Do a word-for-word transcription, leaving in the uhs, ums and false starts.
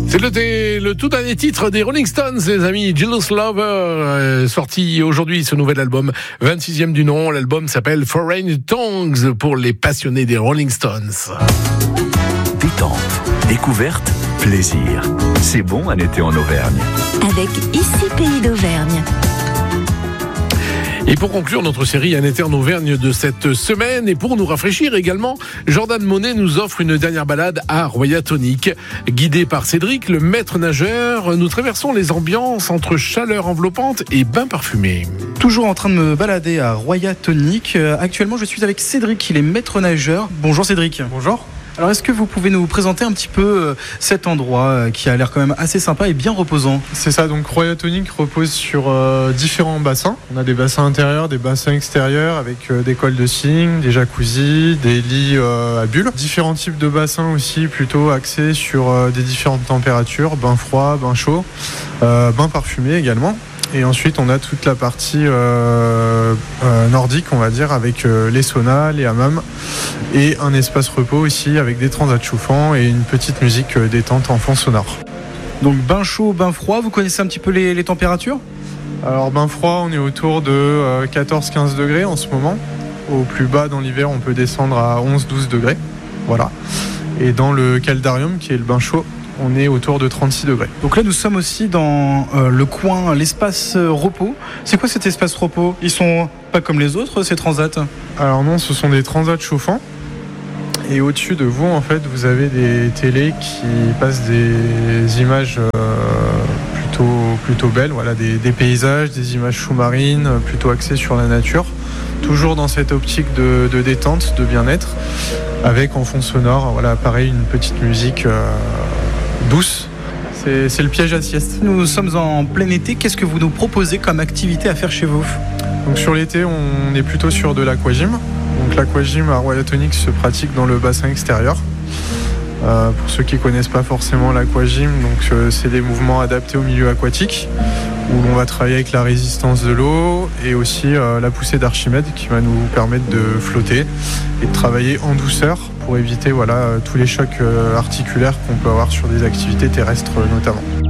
C'est le, le tout dernier titre des Rolling Stones, les amis. Jealous Lover, euh, sorti aujourd'hui ce nouvel album, vingt-sixième du nom. L'album s'appelle Foreign Tongues pour les passionnés des Rolling Stones. Détente, découverte, plaisir. C'est bon un été en Auvergne. Avec Ici Pays d'Auvergne. Et pour conclure notre série Un été en Auvergne de cette semaine, et pour nous rafraîchir également, Jordan Monet nous offre une dernière balade à Royatonic. Guidé par Cédric, le maître nageur, nous traversons les ambiances entre chaleur enveloppante et bain parfumé. Toujours en train de me balader à Royatonic. Actuellement, je suis avec Cédric, il est maître nageur. Bonjour Cédric. Bonjour. Alors, est-ce que vous pouvez nous présenter un petit peu cet endroit qui a l'air quand même assez sympa et bien reposant ? C'est ça, donc Royatonic repose sur euh, différents bassins. On a des bassins intérieurs, des bassins extérieurs avec euh, des cols de cygne, des jacuzzis, des lits euh, à bulles. Différents types de bassins aussi, plutôt axés sur euh, des différentes températures, bain froid, bain chaud, euh, bain parfumé également. Et ensuite, on a toute la partie euh, euh, nordique, on va dire, avec euh, les saunas, les hammams et un espace repos aussi avec des transats chauffants et une petite musique euh, détente en fond sonore. Donc bain chaud, bain froid, vous connaissez un petit peu les, les températures ? Alors bain froid, on est autour de euh, quatorze à quinze degrés en ce moment. Au plus bas dans l'hiver, on peut descendre à onze à douze degrés. Voilà. Et dans le caldarium, qui est le bain chaud, on est autour de trente-six degrés. Donc là, nous sommes aussi dans euh, le coin, l'espace euh, repos. C'est quoi cet espace repos ? Ils sont pas comme les autres, ces transats ? Alors non, ce sont des transats chauffants. Et au-dessus de vous, en fait, vous avez des télés qui passent des images euh, plutôt, plutôt belles. Voilà, des, des paysages, des images sous-marines, plutôt axées sur la nature. Toujours dans cette optique de, de détente, de bien-être, avec en fond sonore, voilà, pareil, une petite musique euh, douce. C'est, c'est le piège à sieste. Nous sommes en plein été. Qu'est-ce que vous nous proposez comme activité à faire chez vous ? Donc sur l'été, on est plutôt sur de l'aquagym. Donc l'aquagym à Royatonic se pratique dans le bassin extérieur. Euh, pour ceux qui ne connaissent pas forcément l'aquagym, donc euh, c'est des mouvements adaptés au milieu aquatique où l'on va travailler avec la résistance de l'eau et aussi euh, la poussée d'Archimède qui va nous permettre de flotter et de travailler en douceur pour éviter voilà, tous les chocs euh, articulaires qu'on peut avoir sur des activités terrestres euh, notamment.